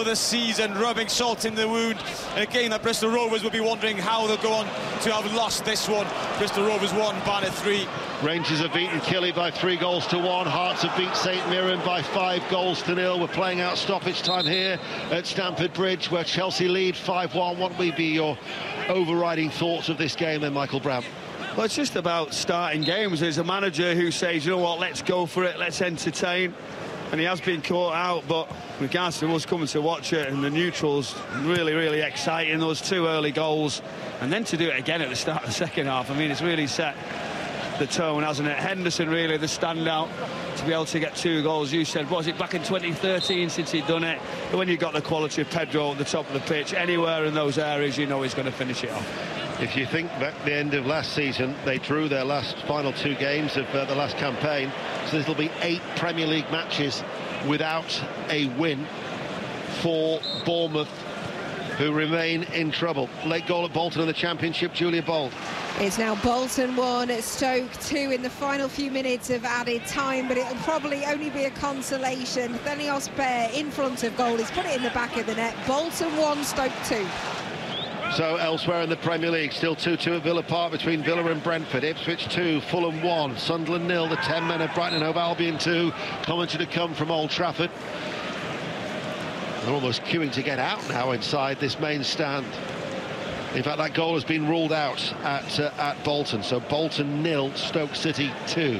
for the season, rubbing salt in the wound. A game that Bristol Rovers will be wondering how they'll go on to have lost this one. Bristol Rovers won, Barnet 3. Rangers have beaten Killie by 3-1. Hearts have beat St Mirren by 5-0. We're playing out stoppage time here at Stamford Bridge, where Chelsea lead 5-1. What will be your overriding thoughts of this game then, Michael Brown? Well, it's just about starting games. There's a manager who says, you know what, let's go for it, let's entertain. And he has been caught out, but regards to us coming to watch it, and the neutrals, really, really exciting. Those 2 early goals, and then to do it again at the start of the second half. I mean, it's really set the tone, hasn't it? Henderson, really, the standout, to be able to get 2 goals. You said, was it back in 2013 since he'd done it? But when you've got the quality of Pedro at the top of the pitch, anywhere in those areas, you know he's going to finish it off. If you think back at the end of last season, they drew their final 2 games of the last campaign, so there'll be 8 Premier League matches without a win for Bournemouth, who remain in trouble. Late goal at Bolton in the Championship, Julia Bold. It's now Bolton 1, Stoke 2 in the final few minutes of added time, but it'll probably only be a consolation. Thenios Bear in front of goal, he's put it in the back of the net. Bolton 1, Stoke 2. So elsewhere in the Premier League, still 2-2 at Villa Park between Villa and Brentford. Ipswich 2, Fulham 1, Sunderland 0. The 10 men of Brighton and Hove Albion 2. Commentary to come from Old Trafford. They're almost queuing to get out now inside this main stand. In fact, that goal has been ruled out at Bolton. So Bolton 0, Stoke City 2.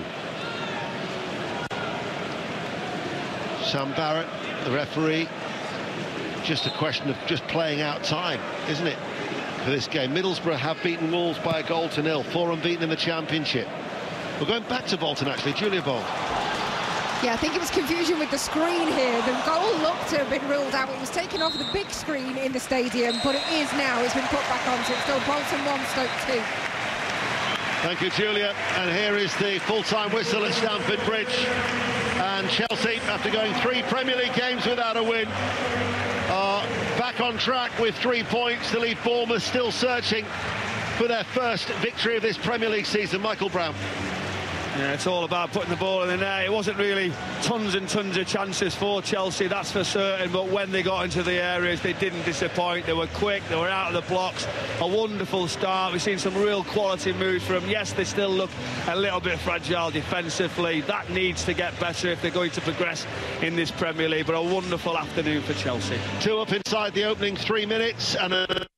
Sam Barrett, the referee. Just a question of just playing out time, isn't it, for this game? Middlesbrough have beaten Wolves by 1-0. 4 unbeaten in the Championship. We're going back to Bolton, actually. Julia Bold. Yeah, I think it was confusion with the screen here. The goal looked to have been ruled out. It was taken off the big screen in the stadium, but it is now. It's been put back on, so it's still Bolton 1, Stoke 2. Thank you, Julia. And here is the full-time whistle at Stamford Bridge. And Chelsea, after going 3 Premier League games without a win, are back on track with 3 points to leave Bournemouth still searching for their first victory of this Premier League season. Michael Brown. Yeah, it's all about putting the ball in the net. It wasn't really tons and tons of chances for Chelsea, that's for certain, but when they got into the areas, they didn't disappoint. They were quick, they were out of the blocks. A wonderful start. We've seen some real quality moves from them. Yes, they still look a little bit fragile defensively. That needs to get better if they're going to progress in this Premier League, but a wonderful afternoon for Chelsea. 2 up inside the opening 3 minutes, and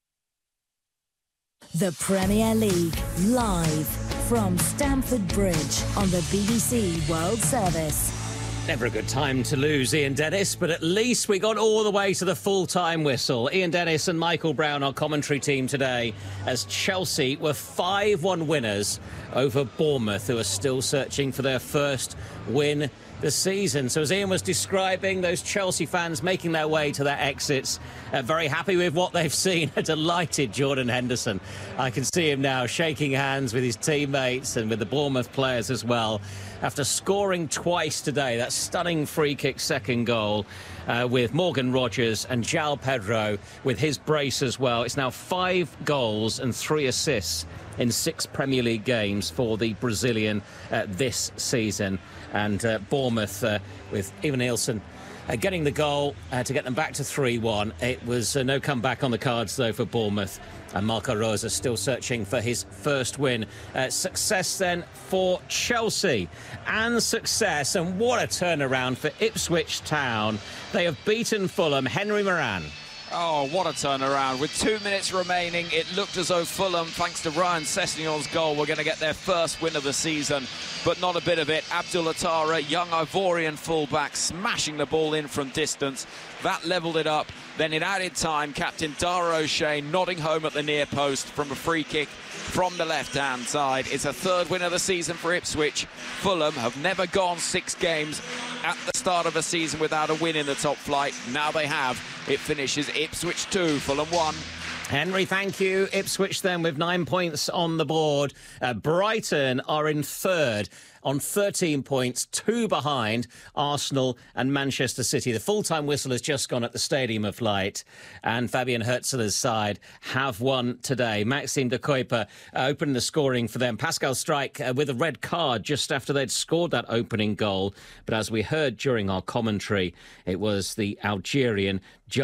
The Premier League, live from Stamford Bridge on the BBC World Service. Never a good time to lose Ian Dennis, but at least we got all the way to the full-time whistle. Ian Dennis and Michael Brown, our commentary team today, as Chelsea were 5-1 winners over Bournemouth, who are still searching for their first win the season. So as Ian was describing, those Chelsea fans making their way to their exits, very happy with what they've seen. A delighted Jordan Henderson. I can see him now shaking hands with his teammates and with the Bournemouth players as well. After scoring twice today, that stunning free-kick second goal with Morgan Rogers and João Pedro with his brace as well. It's now 5 goals and 3 assists in 6 Premier League games for the Brazilian this season. And Bournemouth, with Ivan Nielsen getting the goal to get them back to 3-1. It was no comeback on the cards, though, for Bournemouth. And Marco Rosa still searching for his first win. Success, then, for Chelsea. And success, and what a turnaround for Ipswich Town. They have beaten Fulham. Henry Moran. Oh, what a turnaround. With 2 minutes remaining, it looked as though Fulham, thanks to Ryan Sessegnon's goal, were going to get their first win of the season. But not a bit of it. Abdul Attara, young Ivorian fullback, smashing the ball in from distance. That levelled it up. Then in added time, captain Dara O'Shea nodding home at the near post from a free kick from the left-hand side. It's a 3rd win of the season for Ipswich. Fulham have never gone 6 games at the start of a season without a win in the top flight. Now they have. It finishes Ipswich 2, Fulham 1. Henry, thank you. Ipswich then with 9 points on the board. Brighton are in 3rd on 13 points, 2 behind Arsenal and Manchester City. The full-time whistle has just gone at the Stadium of Light, and Fabian Hürzeler's side have won today. Maxime de Kuiper opened the scoring for them. Pascal Struijk with a red card just after they'd scored that opening goal. But as we heard during our commentary, it was the Algerian